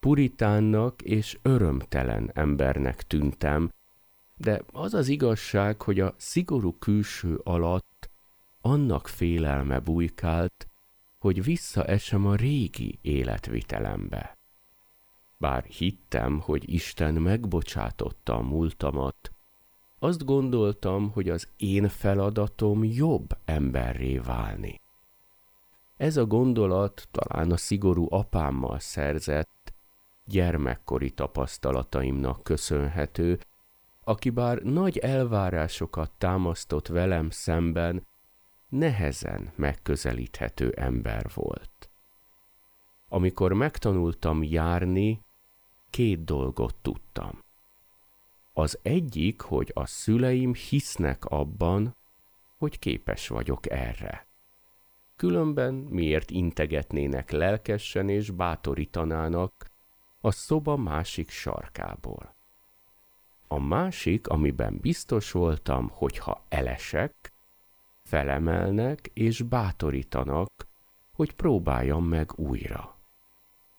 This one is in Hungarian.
puritánnak és örömtelen embernek tűntem, de az az igazság, hogy a szigorú külső alatt annak félelme bujkált, hogy visszaesem a régi életvitelembe. Bár hittem, hogy Isten megbocsátotta a múltamat, azt gondoltam, hogy az én feladatom jobb emberré válni. Ez a gondolat talán a szigorú apámmal szerzett, gyermekkori tapasztalataimnak köszönhető, aki bár nagy elvárásokat támasztott velem szemben, nehezen megközelíthető ember volt. Amikor megtanultam járni, 2 dolgot tudtam. Az egyik, hogy a szüleim hisznek abban, hogy képes vagyok erre. Különben miért integetnének lelkesen és bátorítanának a szoba másik sarkából. A másik, amiben biztos voltam, hogy ha elesek, felemelnek és bátorítanak, hogy próbáljam meg újra.